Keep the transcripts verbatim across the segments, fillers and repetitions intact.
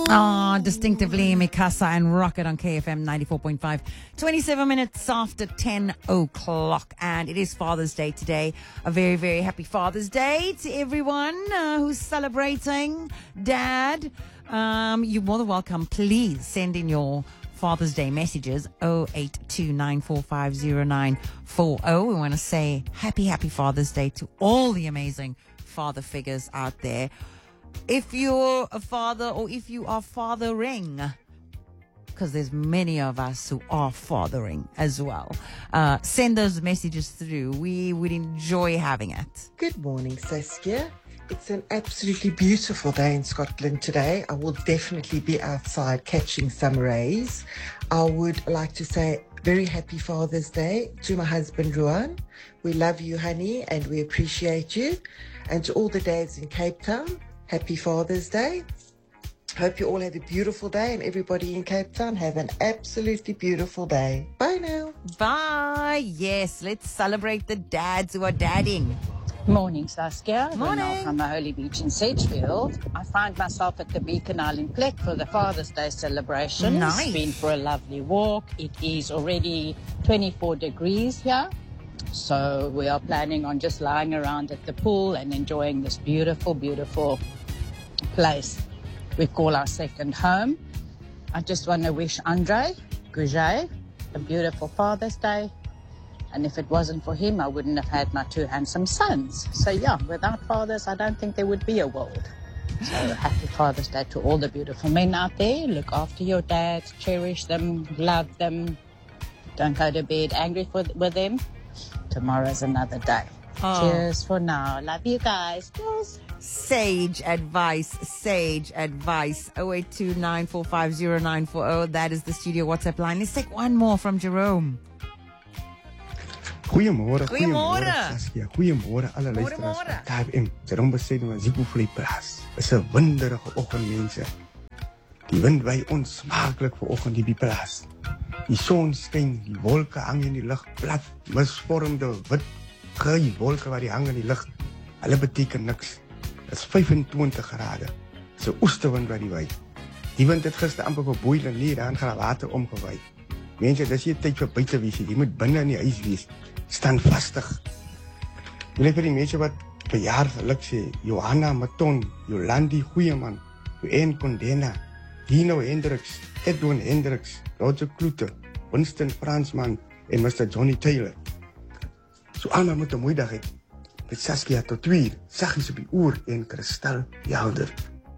Ah, distinctively Mikasa and Rocket on K F M ninety-four point five. twenty-seven minutes after ten o'clock. And it is Father's Day today. A very, very happy Father's Day to everyone uh, who's celebrating. Dad, um, you're more than welcome. Please send in your Father's Day messages. oh eight two nine four five oh nine four oh. We want to say happy, happy Father's Day to all the amazing father figures out there. If you're a father or if you are fathering, because there's many of us who are fathering as well, uh, send those messages through. We would enjoy having it. Good morning, Saskia. It's an absolutely beautiful day in Scotland today. I will definitely be outside catching some rays. I would like to say very happy Father's Day to my husband, Ruan. We love you, honey, and we appreciate you. And to all the dads in Cape Town, happy Father's Day. Hope you all had a beautiful day, and everybody in Cape Town have an absolutely beautiful day. Bye now. Bye. Yes, let's celebrate the dads who are dadding. Morning, Saskia. Morning. Renal from Holy Beach in Sedgefield. I find myself at the Beacon Island Plek for the Father's Day celebration. Nice. It's been for a lovely walk. It is already twenty-four degrees here. So we are planning on just lying around at the pool and enjoying this beautiful, beautiful place we call our second home. I just want to wish Andre Gouget a beautiful Father's Day. And if it wasn't for him, I wouldn't have had my two handsome sons. So yeah, without fathers, I don't think there would be a world. So happy Father's Day to all the beautiful men out there. Look after your dads, cherish them, love them. Don't go to bed angry for, with them. Tomorrow's another day. Oh. Cheers for now. Love you guys. Cheers. Sage advice, sage advice. oh eight two nine four five oh nine four oh. That is the studio WhatsApp line. Let's take one more from Jerome. Goeiemôre, Goeiemôre. Saskia. Goeiemôre alle luisteraars Goeiemôre. van K F M. Jerome Besaid van Ziekenvlei Plaas. Het is een winderige oggend, mense. Die wind waai ons smakelijk vanoggend hier die plaas. Die son skyn, die wolke hang in die lug, plat, misvormde wit gry wolke wat die hang in die lug. Hulle beteken niks. Dit is vyfentwintig grade. Dit is 'n oestewind wat die waai. Die wind het gister amper verboeil en nie dan gaan water omgewaai. Mense, dis nie tyd vir buite wees nie. Jy moet binne in die huis wees. Staan vastig. Jy net vir die mense wat bejaar geluk sê, Johanna Maton, Jolandi Goeieman, Joen Kondena, Dino Hendricks, Edwin Hendricks, Roger Kloete, Winston Fransman en mister Johnny Taylor. So almal moet 'n mooi dag hê. Met Saskia tot twee uur, saggies op die oor en Kristal Helder.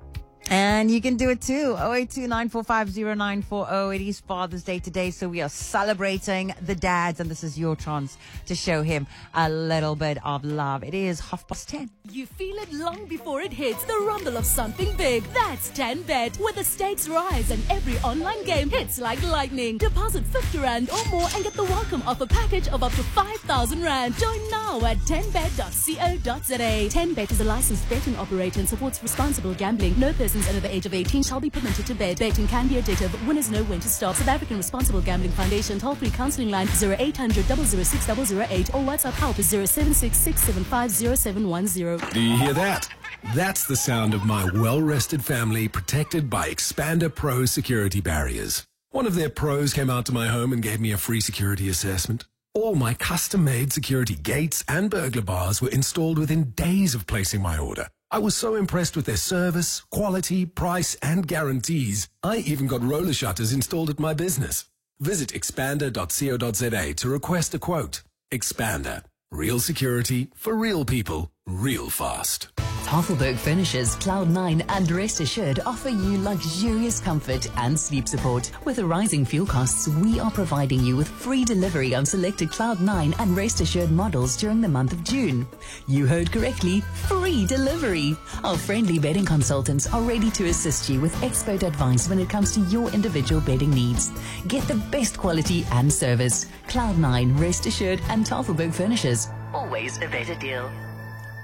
And you can do it too. oh eight two nine four five oh nine four oh. It is Father's Day today, so we are celebrating the dads, and this is your chance to show him a little bit of love. It is half past ten. You feel it long before it hits, the rumble of something big. That's ten bet, where the stakes rise and every online game hits like lightning. Deposit fifty rand or more and get the welcome offer package of up to five thousand rand. Join now at ten bet dot co dot za. ten bet is a licensed betting operator and supports responsible gambling. No persons under the age of eighteen shall be permitted to bet. Betting can be addictive. Winners know when to stop. South African Responsible Gambling Foundation toll-free counselling line zero eight hundred, double oh six, double oh eight or WhatsApp help is zero seven six, six seven five, zero seven one zero. Do you hear that? That's the sound of my well-rested family protected by Expander Pro security barriers. One of their pros came out to my home and gave me a free security assessment. All my custom-made security gates and burglar bars were installed within days of placing my order. I was so impressed with their service, quality, price, and guarantees. I even got roller shutters installed at my business. Visit expander dot co dot za to request a quote. Expander. Real security for real people, real fast. Tafelberg Furnishers, Cloud nine and Rest Assured offer you luxurious comfort and sleep support. With the rising fuel costs, we are providing you with free delivery on selected Cloud nine and Rest Assured models during the month of June. You heard correctly, free delivery. Our friendly bedding consultants are ready to assist you with expert advice when it comes to your individual bedding needs. Get the best quality and service. Cloud nine, Rest Assured and Tafelberg Furnishers. Always a better deal.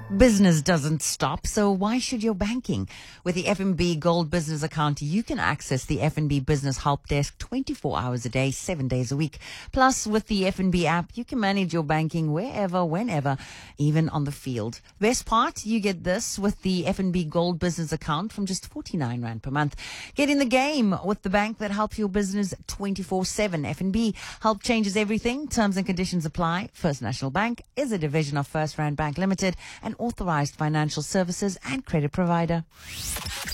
Business doesn't stop, so why should your banking? With the F N B Gold Business account, you can access the F N B Business Help Desk twenty-four hours a day, seven days a week. Plus, with the F N B app, you can manage your banking wherever, whenever, even on the field. Best part, you get this with the F N B Gold Business account from just forty-nine rand per month. Get in the game with the bank that helps your business twenty-four seven. F N B Help changes everything. Terms and conditions apply. First National Bank is a division of First Rand Bank Limited, an authorized financial services and credit provider.